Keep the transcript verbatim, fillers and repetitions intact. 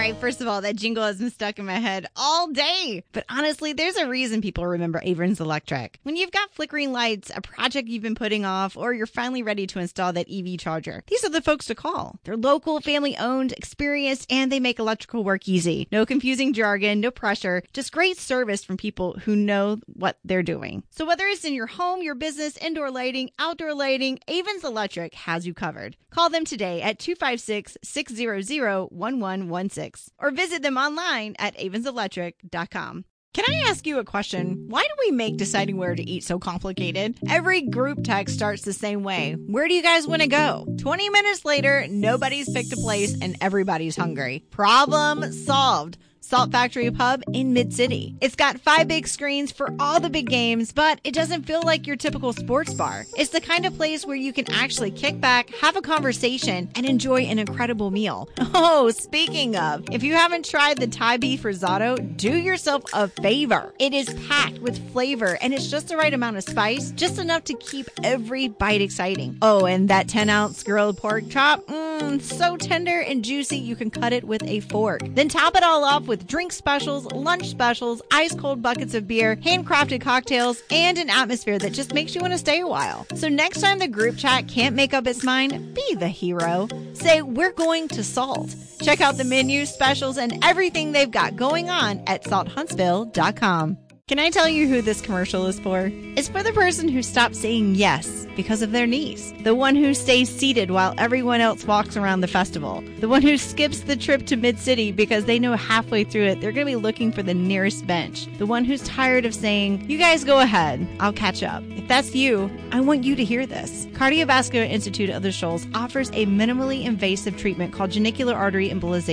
right, first of all, that jingle has been stuck in my head all day. But honestly, there's a reason people remember Averins Electric. When you've got flickering lights, a project you've been putting off, or you're finally ready to install that E V charger, these are the folks to call. They're local, family-owned, experienced, and they make electrical work easy. No confusing jargon, no pressure, just great service from people who know what they're doing. So whether it's in your home, your business, indoor lighting, outdoor lighting, Averins Electric has you covered. Call them today at two five six, six zero zero, one one one six or visit them online at avens electric dot com. Can I ask you a question? Why do we make deciding where to eat so complicated? Every group text starts the same way. Where do you guys want to go? twenty minutes later, nobody's picked a place and everybody's hungry. Problem solved. Salt Factory Pub in Mid-City. It's got five big screens for all the big games, but it doesn't feel like your typical sports bar. It's the kind of place where you can actually kick back, have a conversation, and enjoy an incredible meal. Oh, speaking of, if you haven't tried the Thai beef risotto, do yourself a favor. It is packed with flavor, and it's just the right amount of spice, just enough to keep every bite exciting. Oh, and that ten ounce grilled pork chop, mmm, so tender and juicy you can cut it with a fork. Then top it all off with with drink specials, lunch specials, ice cold buckets of beer, handcrafted cocktails, and an atmosphere that just makes you want to stay a while. So next time the group chat can't make up its mind, be the hero. Say, we're going to Salt. Check out the menu, specials, and everything they've got going on at salt huntsville dot com. Can I tell you who this commercial is for? It's for the person who stopped saying yes because of their knees. The one who stays seated while everyone else walks around the festival. The one who skips the trip to Mid-City because they know halfway through it they're going to be looking for the nearest bench. The one who's tired of saying, you guys go ahead, I'll catch up. If that's you, I want you to hear this. Cardiovascular Institute of the Shoals offers a minimally invasive treatment called genicular artery embolization